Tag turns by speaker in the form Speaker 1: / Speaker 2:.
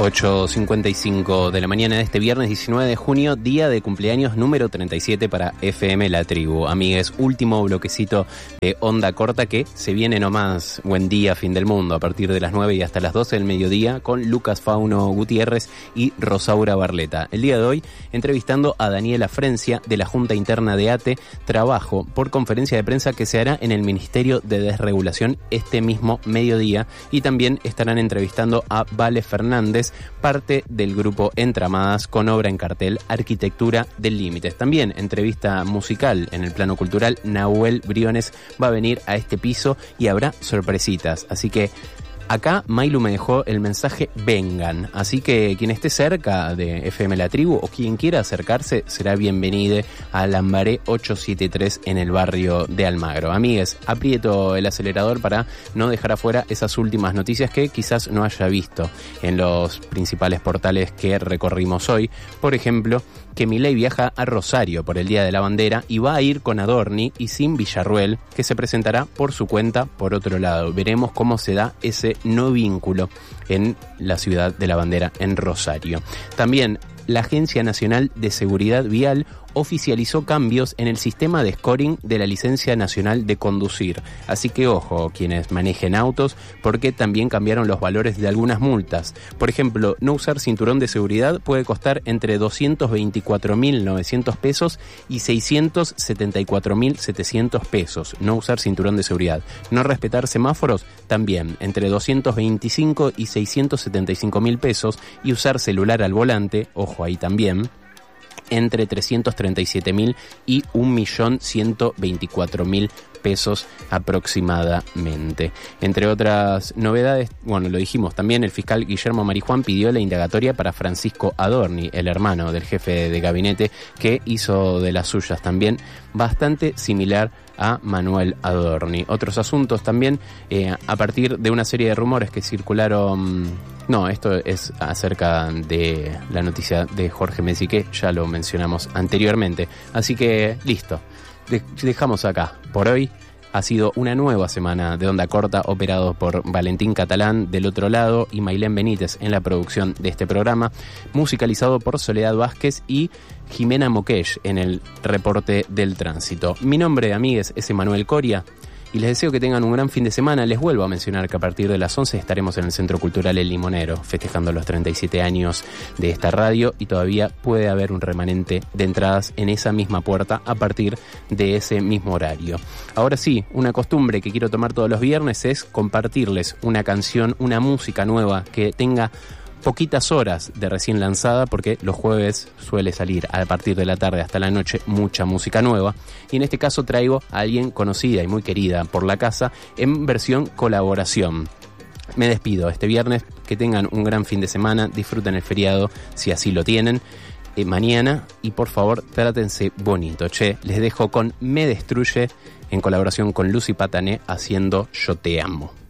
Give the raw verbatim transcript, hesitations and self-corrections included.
Speaker 1: ocho cincuenta y cinco de la mañana de este viernes diecinueve de junio, día de cumpleaños número treinta y siete para F M La Tribu. Amigues, último bloquecito de onda corta que se viene nomás. Buen día, fin del mundo, a partir de las nueve y hasta las doce del mediodía, con Lucas Fauno Gutiérrez y Rosaura Barleta. El día de hoy, entrevistando a Daniela Frencia de la Junta Interna de ATE, trabajo por conferencia de prensa que se hará en el Ministerio de Desregulación este mismo mediodía, y también estarán entrevistando a Vale Fernández, parte del grupo Entramadas, con obra en cartel Arquitectura del Límites. También entrevista musical en el plano cultural. Nahuel Briones va a venir a este piso y habrá sorpresitas, así que acá Mailu me dejó el mensaje vengan, así que quien esté cerca de F M La Tribu o quien quiera acercarse será bienvenido a Lambaré ochocientos setenta y tres en el barrio de Almagro. Amigues, aprieto el acelerador para no dejar afuera esas últimas noticias que quizás no haya visto en los principales portales que recorrimos hoy. Por ejemplo, que Milei viaja a Rosario por el Día de la Bandera y va a ir con Adorni y sin Villarruel, que se presentará por su cuenta por otro lado. Veremos cómo se da ese no vínculo en la Ciudad de la Bandera en Rosario. También la Agencia Nacional de Seguridad Vial oficializó cambios en el sistema de scoring de la licencia nacional de conducir. Así que ojo, quienes manejen autos, porque también cambiaron los valores de algunas multas. Por ejemplo, no usar cinturón de seguridad puede costar entre doscientos veinticuatro mil novecientos pesos y seiscientos setenta y cuatro mil setecientos pesos. No usar cinturón de seguridad. No respetar semáforos, también entre doscientos veinticinco y seiscientos setenta y cinco mil pesos. Y usar celular al volante, ojo ahí también, entre trescientos treinta y siete mil y un millón ciento veinticuatro mil pesos aproximadamente. Entre otras novedades, bueno, lo dijimos, también el fiscal Guillermo Marijuán pidió la indagatoria para Francisco Adorni, el hermano del jefe de gabinete, que hizo de las suyas también, bastante similar a Manuel Adorni. Otros asuntos también, eh, a partir de una serie de rumores que circularon. No, esto es acerca de la noticia de Jorge Messi, que ya lo mencionamos anteriormente. Así que, listo. De- dejamos acá. Por hoy ha sido una nueva semana de onda corta, operado por Valentín Catalán del otro lado y Mailén Benítez en la producción de este programa, musicalizado por Soledad Vázquez y Jimena Moqueix en el reporte del tránsito. Mi nombre, amigues, es Emanuel Coria, y les deseo que tengan un gran fin de semana. Les vuelvo a mencionar que a partir de las once estaremos en el Centro Cultural El Limonero, festejando los treinta y siete años de esta radio, y todavía puede haber un remanente de entradas en esa misma puerta a partir de ese mismo horario. Ahora sí, una costumbre que quiero tomar todos los viernes es compartirles una canción, una música nueva que tenga poquitas horas de recién lanzada, porque los jueves suele salir a partir de la tarde hasta la noche mucha música nueva, y en este caso traigo a alguien conocida y muy querida por la casa en versión colaboración. Me despido este viernes, que tengan un gran fin de semana, disfruten el feriado si así lo tienen, eh, mañana, y por favor trátense bonito. Che, les dejo con Me Destruye en colaboración con Lucy Patané haciendo Yo Te Amo.